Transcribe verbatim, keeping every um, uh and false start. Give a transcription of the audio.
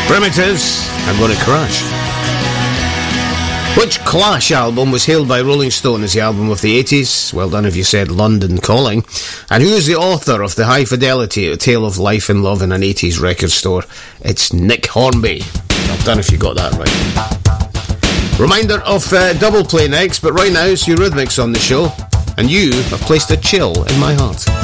Primitives, I'm Gonna Crash. Which Clash album was hailed by Rolling Stone as the album of the eighties? Well done if you said London Calling. And who is the author of the high fidelity tale of life and love in an eighties record store? It's Nick Hornby. Well done if you got that right. Reminder of uh, Double Play next, but right now it's Eurythmics on the show, and you have placed a chill in my heart.